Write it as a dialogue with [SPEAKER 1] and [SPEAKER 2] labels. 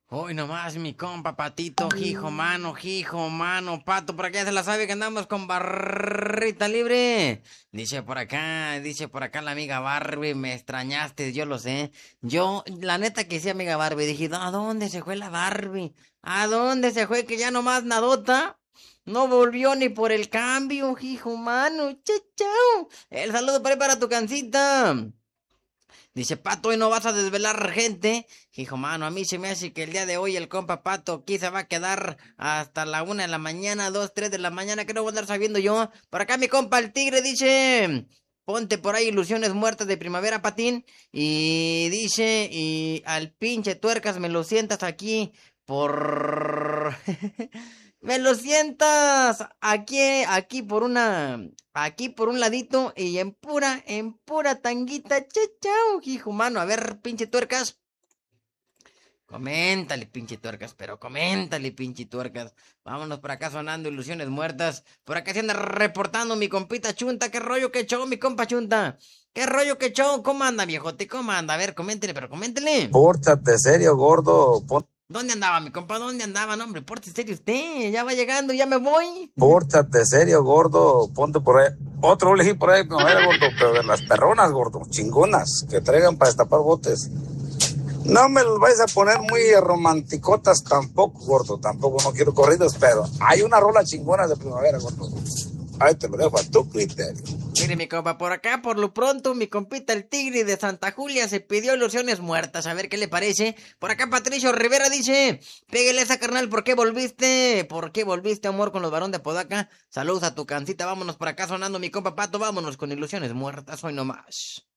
[SPEAKER 1] Hoy nomás mi compa Patito, hijo, mano, Pato, por acá ya se la sabe que andamos con barrita libre. Dice por acá la amiga Barbie, me extrañaste, yo lo sé. Yo, la neta que sí, amiga Barbie, dije, ¿a dónde se fue la Barbie? ¿A dónde se fue que ya nomás nadota? No volvió ni por el cambio, hijo, mano, chao. El saludo por ahí para tu cancita. Dice, Pato, hoy no vas a desvelar gente. Hijo, mano, a mí se me hace que el día de hoy el compa Pato quizá va a quedar hasta la 1 de la mañana, 2, 3 de la mañana, que no voy a andar sabiendo yo. Por acá mi compa el tigre dice, ponte por ahí ilusiones muertas de primavera, Patín. Y dice, y al pinche tuercas me lo sientas aquí por... Me lo sientas aquí por un ladito y en pura tanguita, chao, hijo mano. A ver, pinche tuercas. Coméntale, pinche tuercas. Vámonos por acá sonando ilusiones muertas. Por acá se anda reportando mi compita Chunta. ¿Qué rollo que show, mi compa Chunta? ¿Qué rollo que show? ¿Cómo anda, viejote? ¿Cómo anda? A ver, coméntele.
[SPEAKER 2] Pórtate serio, gordo.
[SPEAKER 1] ¿Dónde andaba, mi compa? ¿Dónde andaba? No, hombre, pórtese serio usted. Ya va llegando, ya me voy.
[SPEAKER 2] Pórtate serio, gordo. Ponte por ahí. Otro elegí por ahí, no era gordo, pero de las perronas, gordo. Chingonas, que traigan para destapar botes. No me los vais a poner muy romanticotas tampoco, gordo. Tampoco no quiero corridos, pero hay una rola chingona de primavera, gordo. Ahí te lo dejo a tu criterio.
[SPEAKER 1] Mire, mi compa, por acá, por lo pronto, mi compita el Tigre de Santa Julia se pidió ilusiones muertas. A ver qué le parece. Por acá, Patricio Rivera dice: pégale esa carnal, ¿por qué volviste? ¿Por qué volviste, amor, con los varón de Podaca? Saludos a tu cancita, vámonos por acá sonando, mi compa Pato, vámonos con ilusiones muertas hoy nomás.